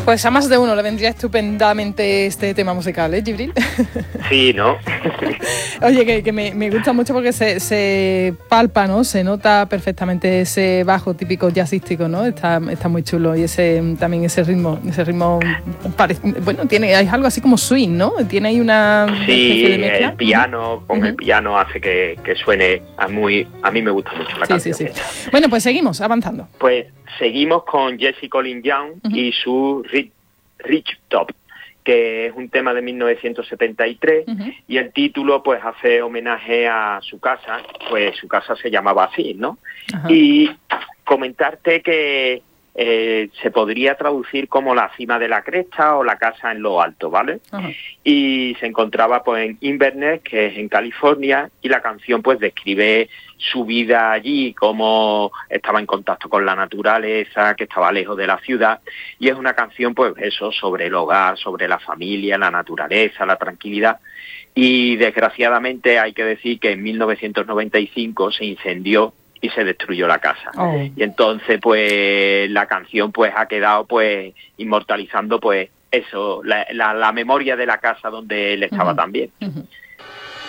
Pues a más de uno le vendría estupendamente este tema musical, ¿eh, Djibril? Sí, ¿no? Oye, que me gusta mucho porque se palpa, ¿no? Se nota perfectamente ese bajo típico jazzístico, ¿no? Está muy chulo. Y también ese ritmo bueno, hay algo así como swing, ¿no? Tiene ahí una especie de mezcla. El piano, el piano hace que suene a mí me gusta mucho la canción. Sí. Bueno, pues seguimos avanzando. Pues seguimos con Jessie Colin Young y su Rich Top, que es un tema de 1973 y el título pues hace homenaje a su casa, pues su casa se llamaba así, ¿no? Ajá. Y comentarte que se podría traducir como la cima de la cresta o la casa en lo alto, ¿vale? Ajá. Y se encontraba pues en Inverness, que es en California, y la canción pues describe su vida allí, cómo estaba en contacto con la naturaleza, que estaba lejos de la ciudad, y es una canción pues eso, sobre el hogar, sobre la familia, la naturaleza, la tranquilidad, y desgraciadamente hay que decir que en 1995 se incendió y se destruyó la casa. Y entonces pues la canción pues ha quedado pues inmortalizando pues eso, la memoria de la casa donde él estaba también.